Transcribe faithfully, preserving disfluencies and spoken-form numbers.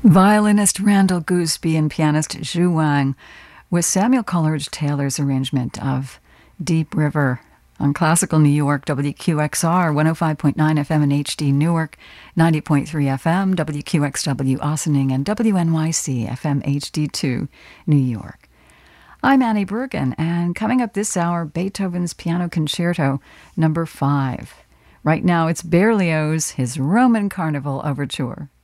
Violinist Randall Gooseby and pianist Zhu Wang with Samuel Coleridge Taylor's arrangement of Deep River on Classical New York, W Q X R, one oh five point nine F M in H D Newark, ninety point three F M, W Q X W Ossining, and W N Y C F M H D two, New York. I'm Annie Bergen, and coming up this hour, Beethoven's Piano Concerto number five. Right now, it's Berlioz, his Roman Carnival Overture.